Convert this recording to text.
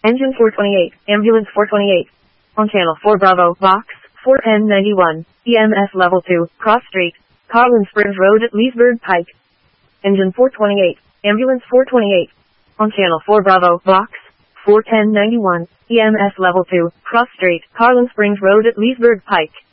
Engine 428, Ambulance 428. On Channel 4 Bravo, Box 41091, EMS Level 2, Cross Street, Carlin Springs Road at Leesburg Pike. Engine 428, Ambulance 428. On Channel 4 Bravo, Box 41091, EMS Level 2, Cross Street, Carlin Springs Road at Leesburg Pike.